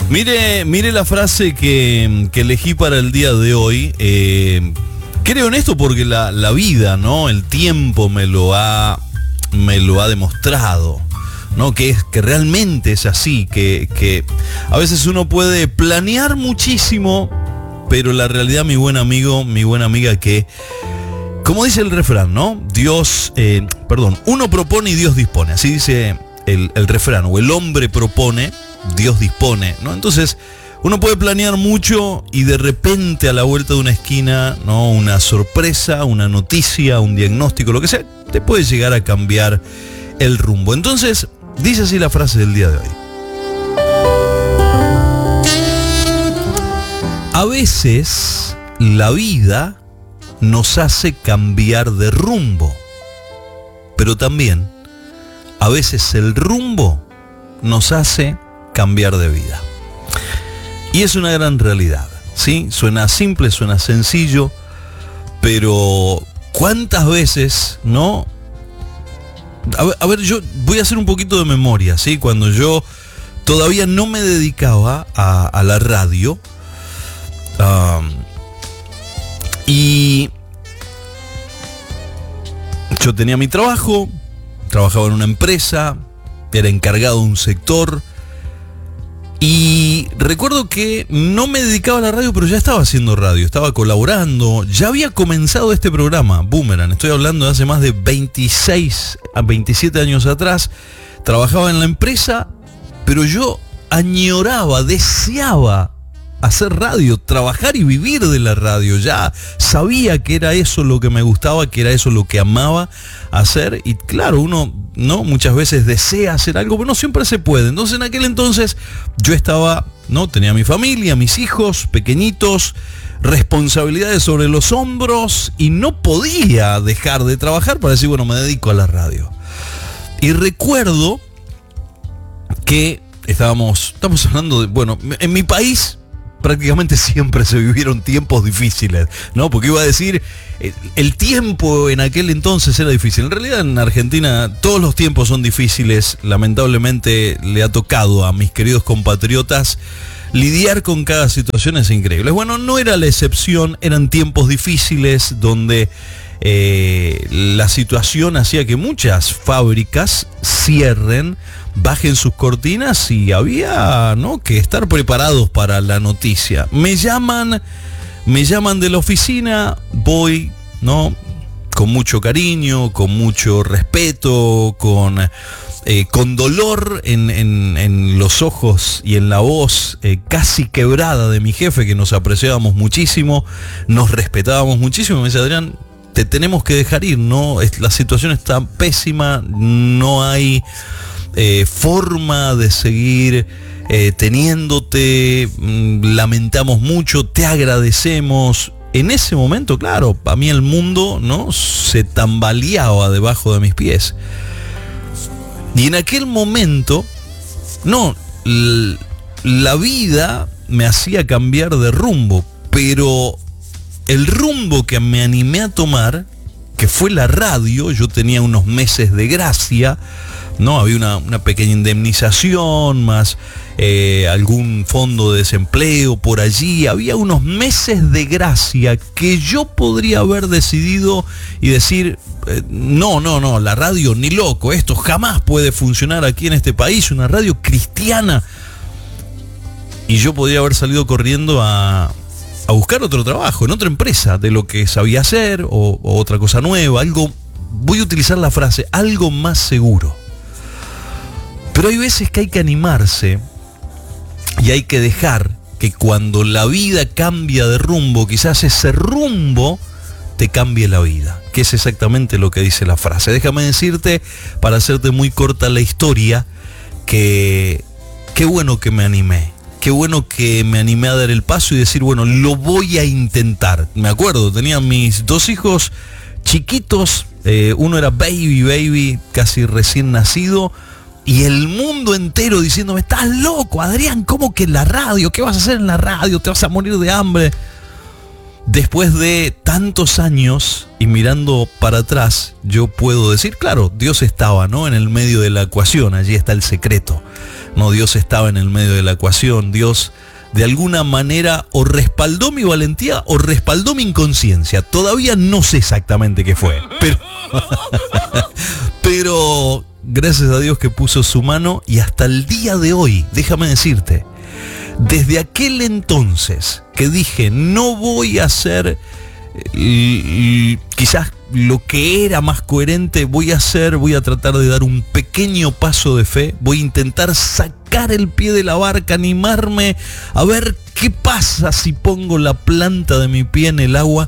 Mire la frase que elegí para el día de hoy. Creo en esto porque la vida, ¿no? El tiempo me lo ha demostrado, ¿no? Que realmente es así, que a veces uno puede planear muchísimo, pero la realidad, mi buen amigo, mi buena amiga, que como dice el refrán, ¿no? Uno propone y Dios dispone. Así dice el refrán, o el hombre propone, Dios dispone, ¿no? Entonces, uno puede planear mucho y de repente a la vuelta de una esquina, ¿no? Una sorpresa, una noticia, un diagnóstico, lo que sea, te puede llegar a cambiar el rumbo. Entonces, dice así la frase del día de hoy. A veces la vida nos hace cambiar de rumbo, pero también a veces el rumbo nos hace cambiar de vida. Y es una gran realidad, ¿sí? Suena simple, suena sencillo, pero ¿cuántas veces, no? A ver, yo voy a hacer un poquito de memoria, ¿sí? Cuando yo todavía no me dedicaba a la radio, y yo tenía mi trabajo, trabajaba en una empresa, era encargado de un sector, y recuerdo que no me dedicaba a la radio, pero ya estaba haciendo radio, estaba colaborando, ya había comenzado este programa, Boomerang, estoy hablando de hace más de 26 a 27 años atrás, trabajaba en la empresa, pero yo añoraba, deseaba hacer radio, trabajar y vivir de la radio. Ya sabía que era eso lo que me gustaba, que era eso lo que amaba hacer. Y claro, uno, ¿no? Muchas veces desea hacer algo, pero no siempre se puede. Entonces en aquel entonces yo estaba, ¿no? Tenía mi familia, mis hijos pequeñitos, responsabilidades sobre los hombros y no podía dejar de trabajar para decir, bueno, me dedico a la radio. Y recuerdo que estamos hablando de, bueno, en mi país prácticamente siempre se vivieron tiempos difíciles, ¿no? Porque iba a decir, el tiempo en aquel entonces era difícil. En realidad en Argentina todos los tiempos son difíciles. Lamentablemente le ha tocado a mis queridos compatriotas lidiar con cada situación, es increíble. Bueno, no era la excepción, eran tiempos difíciles donde la situación hacía que muchas fábricas cierren, bajen sus cortinas y había, ¿no?, que estar preparados para la noticia. Me llaman de la oficina, voy, ¿no?, con mucho cariño, con mucho respeto, con dolor en los ojos y en la voz casi quebrada de mi jefe, que nos apreciábamos muchísimo, nos respetábamos muchísimo. Me dice, Adrián, te tenemos que dejar ir, ¿no? La situación está pésima, no hay forma de seguir teniéndote, lamentamos mucho, te agradecemos. En ese momento, claro, para mí el mundo, ¿no?, se tambaleaba debajo de mis pies. Y en aquel momento, no, la vida me hacía cambiar de rumbo, pero el rumbo que me animé a tomar, que fue la radio, yo tenía unos meses de gracia, ¿no? Había una pequeña indemnización, más algún fondo de desempleo por allí. Había unos meses de gracia que yo podría haber decidido y decir, no, la radio ni loco, esto jamás puede funcionar aquí en este país, una radio cristiana. Y yo podría haber salido corriendo a buscar otro trabajo en otra empresa de lo que sabía hacer, o otra cosa nueva, algo, voy a utilizar la frase, algo más seguro. Pero hay veces que hay que animarse y hay que dejar que cuando la vida cambia de rumbo, quizás ese rumbo te cambie la vida, que es exactamente lo que dice la frase. Déjame decirte, para hacerte muy corta la historia, que qué bueno que me animé. Qué bueno que me animé a dar el paso y decir, bueno, lo voy a intentar. Me acuerdo, tenía mis dos hijos chiquitos, uno era baby, casi recién nacido, y el mundo entero diciéndome, estás loco, Adrián, ¿cómo que en la radio? ¿Qué vas a hacer en la radio? Te vas a morir de hambre. Después de tantos años y mirando para atrás, yo puedo decir, claro, Dios estaba, ¿no?, en el medio de la ecuación, allí está el secreto. No, Dios estaba en el medio de la ecuación. Dios de alguna manera o respaldó mi valentía o respaldó mi inconsciencia. Todavía no sé exactamente qué fue, pero gracias a Dios que puso su mano, y hasta el día de hoy, déjame decirte, desde aquel entonces que dije no voy a hacer quizás lo que era más coherente, voy a tratar de dar un pequeño paso de fe, voy a intentar sacar el pie de la barca, animarme a ver qué pasa si pongo la planta de mi pie en el agua,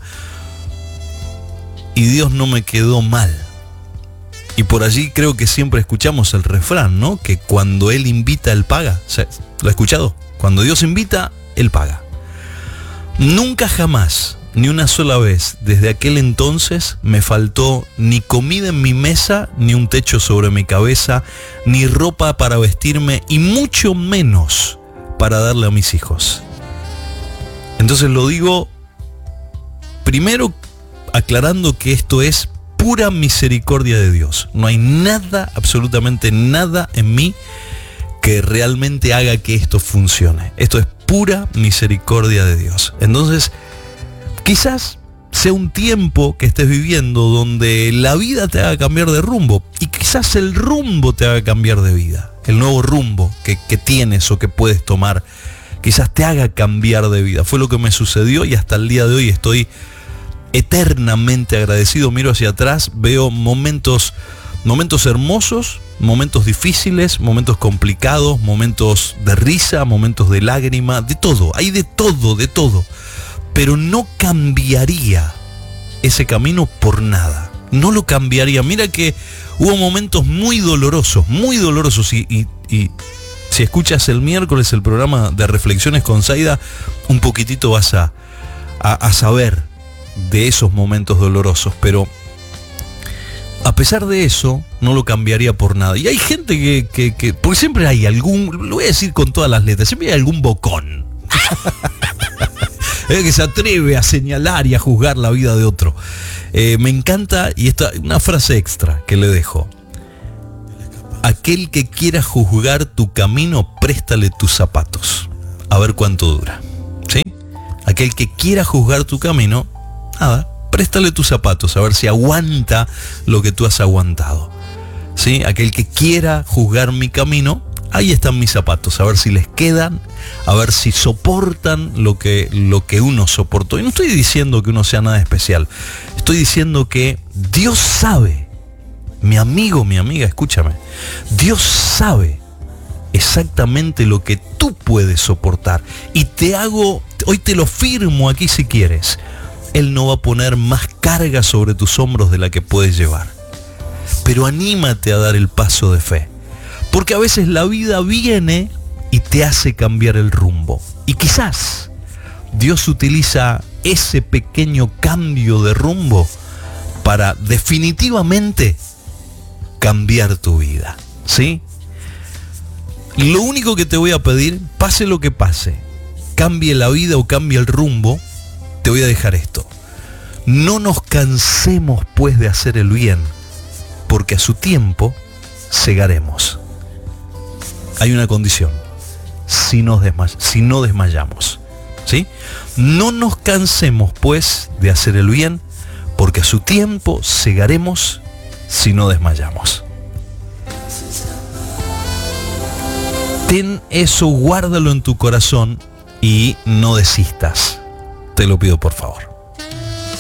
y Dios no me quedó mal. Y por allí creo que siempre escuchamos el refrán, ¿no? Que cuando Él invita, Él paga. ¿Lo he escuchado? Cuando Dios invita, Él paga. Nunca jamás, ni una sola vez, desde aquel entonces, me faltó ni comida en mi mesa, ni un techo sobre mi cabeza, ni ropa para vestirme, y mucho menos para darle a mis hijos. Entonces lo digo primero aclarando que esto es pura misericordia de Dios. No hay nada, absolutamente nada en mí que realmente haga que esto funcione. Esto es pura misericordia de Dios. Entonces, quizás sea un tiempo que estés viviendo donde la vida te haga cambiar de rumbo, y quizás el rumbo te haga cambiar de vida. El nuevo rumbo que tienes o que puedes tomar, quizás te haga cambiar de vida. Fue lo que me sucedió, y hasta el día de hoy estoy eternamente agradecido. Miro hacia atrás, veo momentos hermosos, momentos difíciles, momentos complicados, momentos de risa, momentos de lágrima, de todo, hay de todo, pero no cambiaría ese camino por nada, no lo cambiaría. Mira que hubo momentos muy dolorosos, y si escuchas el miércoles el programa de Reflexiones con Zaida, un poquitito vas a saber de esos momentos dolorosos, pero a pesar de eso, no lo cambiaría por nada. Y hay gente que porque siempre hay algún, lo voy a decir con todas las letras, siempre hay algún bocón que se atreve a señalar y a juzgar la vida de otro. Me encanta, y esta una frase extra que le dejo: aquel que quiera juzgar tu camino, préstale tus zapatos, a ver cuánto dura. ¿Sí? Aquel que quiera juzgar tu camino, nada, préstale tus zapatos, a ver si aguanta lo que tú has aguantado. ¿Sí? Aquel que quiera juzgar mi camino, ahí están mis zapatos, a ver si les quedan, a ver si soportan lo que uno soportó. Y no estoy diciendo que uno sea nada especial, estoy diciendo que Dios sabe, mi amigo, mi amiga, escúchame, Dios sabe exactamente lo que tú puedes soportar. Y hoy te lo firmo aquí si quieres, Él no va a poner más carga sobre tus hombros de la que puedes llevar. Pero anímate a dar el paso de fe, porque a veces la vida viene y te hace cambiar el rumbo. Y quizás Dios utiliza ese pequeño cambio de rumbo para definitivamente cambiar tu vida. ¿Sí? Lo único que te voy a pedir, pase lo que pase, cambie la vida o cambie el rumbo, te voy a dejar esto: no nos cansemos pues de hacer el bien, porque a su tiempo segaremos. Hay una condición: si no desmayamos. ¿Sí? No nos cansemos pues de hacer el bien, porque a su tiempo segaremos si no desmayamos. Ten eso, guárdalo en tu corazón y no desistas. Te lo pido por favor.